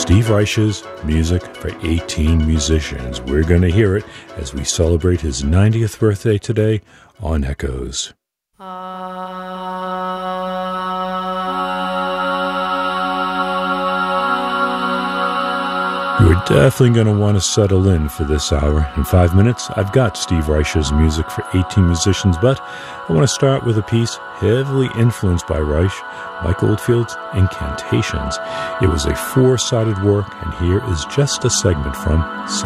Steve Reich's Music for 18 Musicians. We're going to hear it as we celebrate his 90th birthday today on Echoes. You're definitely going to want to settle in for this hour. In 5 minutes, I've got Steve Reich's Music for 18 Musicians, but I want to start with a piece heavily influenced by Reich, Mike Oldfield's Incantations. It was a four-sided work, and here is just a segment from